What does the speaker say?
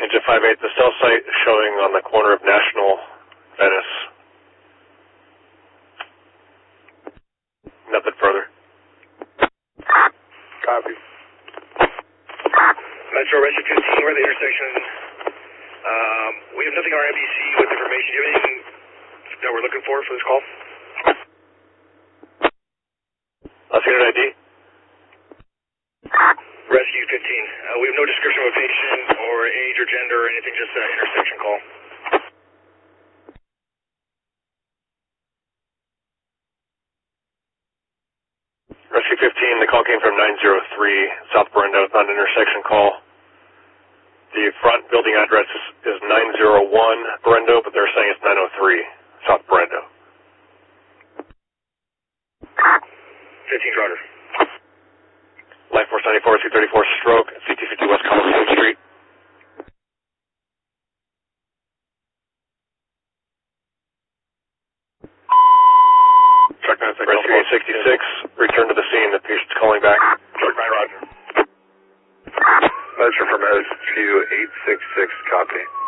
Engine 58, the cell site showing on the corner of National Venice. Nothing further. Copy. Metro Rescue 15, we're at the intersection. We have nothing on our NBC with information. Do you have anything that we're looking for this call? Unit ID? Rescue 15. We have no description of a patient or age or gender or anything, just an intersection call. Rescue 15, the call came from 903 South Brendo. It's not an intersection call. The front building address is 901 Brendo, but they're saying it's 903 South Brendo. 15 Roger. Life Force 94, 234 stroke, CT50 West Coliseum Street. Truck 9, Rescue 866, return to the scene. The patient's calling back. Truck 9, Roger. Metro from SQ 866, copy.